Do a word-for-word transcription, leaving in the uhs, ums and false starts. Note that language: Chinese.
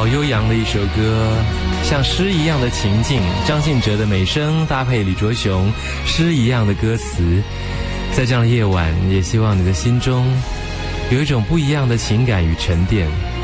好悠扬的一首歌，像诗一样的情境，张信哲的美声搭配李卓雄诗一样的歌词，在这样的夜晚，也希望你的心中有一种不一样的情感与沉淀。